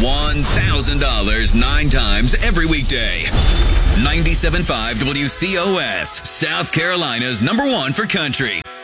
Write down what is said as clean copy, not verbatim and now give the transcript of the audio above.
$1,000 9 times every weekday. 97.5 WCOS, South Carolina's #1 for country.